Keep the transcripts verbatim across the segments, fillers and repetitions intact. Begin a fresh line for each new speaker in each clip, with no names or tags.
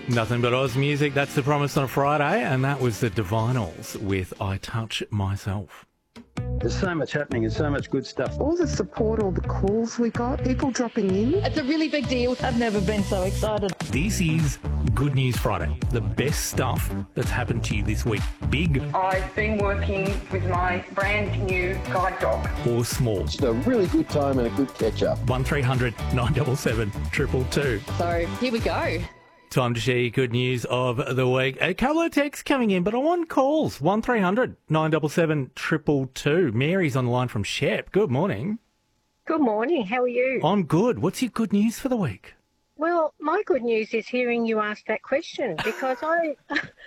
Nothing but Oz music, that's the promise on a Friday, and that was the Divinals with I Touch Myself.
There's so much happening and so much good stuff.
All the support, all the calls we got, people dropping in.
It's a really big deal. I've never been so excited.
This is Good News Friday, the best stuff that's happened to you this week. Big
I've been working with my brand new guide dog.
or small.
It's a really good time and a good catch-up.
one three hundred nine seven seven two two two.
So here we go.
Time to share your good news of the week. A couple of texts coming in, but I want calls. one three hundred nine seven seven two two two. Mary's on the line from Shep. Good morning.
Good morning. How are you?
I'm good. What's your good news for the week?
Well, my good news is hearing you ask that question because I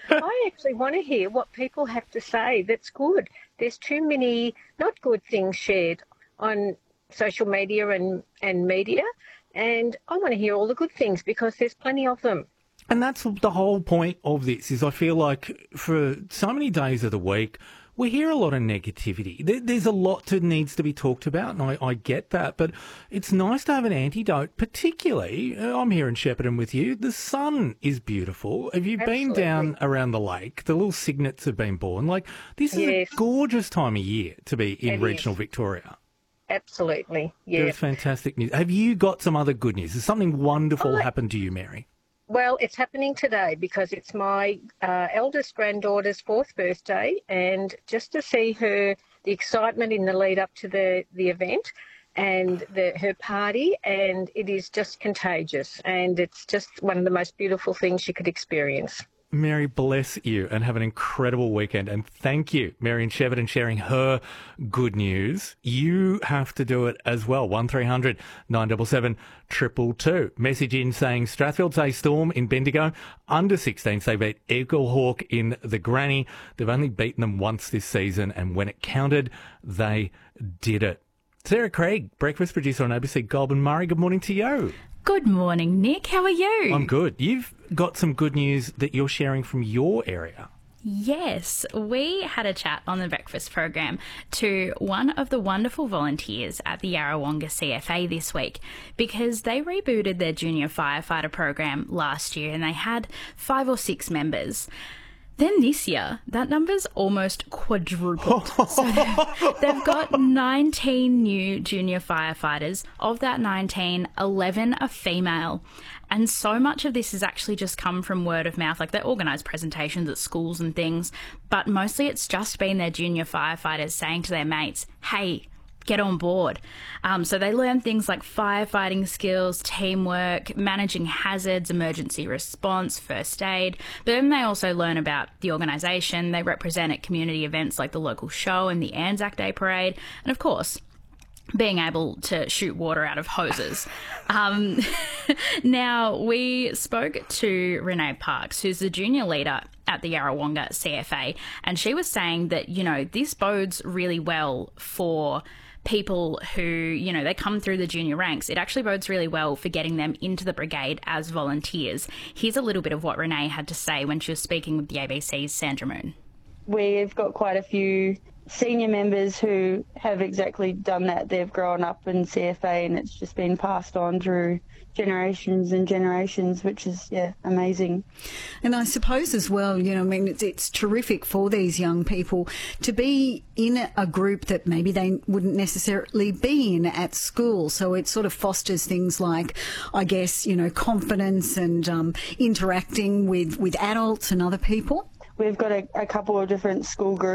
I actually want to hear what people have to say that's good. There's too many not good things shared on social media and, and media, and I want to hear all the good things because there's plenty of them.
And that's the whole point of this, is I feel like for so many days of the week, we hear a lot of negativity. There, there's a lot that needs to be talked about, and I, I get that, but it's nice to have an antidote, particularly, uh, I'm here in Shepparton with you, the sun is beautiful. Have you
Absolutely.
been down around the lake? The little cygnets have been born. Like, this is
Yes.
a gorgeous time of year to be in
It
regional
is.
Victoria.
Absolutely, yeah.
There's fantastic news. Have you got some other good news? Has something wonderful
I-
happened to you, Mary?
Well, it's happening today because it's my uh, eldest granddaughter's fourth birthday, and just to see her, the excitement in the lead up to the, the event and the, her party, and it is just contagious, and it's just one of the most beautiful things she could experience.
Mary, bless you and have an incredible weekend. And thank you, Mary in Shepparton, sharing her good news. You have to do it as well. one three hundred nine seven seven two two two. Message in saying Strathfield say Storm in Bendigo. Under sixteens, they beat Eaglehawk in the Granny. They've only beaten them once this season, and when it counted, they did it. Sarah Craig, breakfast producer on A B C Goulburn Murray. Good morning to you.
Good morning, Nick. How are you?
I'm good. You've got some good news that you're sharing from your area.
Yes, we had a chat on the breakfast program to one of the wonderful volunteers at the Yarrawonga C F A this week, because they rebooted their junior firefighter program last year and they had five or six members. Then this year, that number's almost quadrupled. So they've, they've got nineteen new junior firefighters. Of that nineteen, eleven are female. And so much of this has actually just come from word of mouth. Like, they organise presentations at schools and things, but mostly it's just been their junior firefighters saying to their mates, hey, get on board. Um, so they learn things like firefighting skills, teamwork, managing hazards, emergency response, first aid. But then they also learn about the organisation. They represent at community events like the local show and the Anzac Day Parade. And of course, being able to shoot water out of hoses. Um, now, we spoke to Renee Parks, who's the junior leader at the Yarrawonga C F A, and she was saying that, you know, this bodes really well for people who, you know, they come through the junior ranks. It actually bodes really well for getting them into the brigade as volunteers. Here's a little bit of what Renee had to say when she was speaking with the A B C's Sandra Moon.
We've got quite a few senior members who have exactly done that. They've grown up in C F A and it's just been passed on through generations and generations, which is, yeah, amazing.
And I suppose as well, you know, I mean, it's, it's terrific for these young people to be in a group that maybe they wouldn't necessarily be in at school. So it sort of fosters things like, I guess, you know, confidence and um, interacting with, with adults and other people.
We've got a, a couple of different school groups